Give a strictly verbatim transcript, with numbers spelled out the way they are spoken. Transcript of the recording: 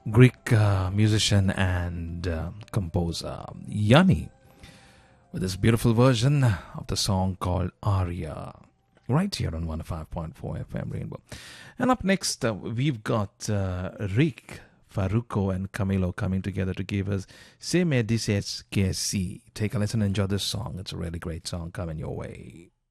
Greek uh, musician and uh, composer Yanni with this beautiful version of the song called Aria, right here on one oh five point four F M Rainbow. And up next, uh, we've got uh, Rick, Faruco, and Camilo coming together to give us Se Me Dices Que Si. Take a listen and enjoy this song. It's a really great song coming your way.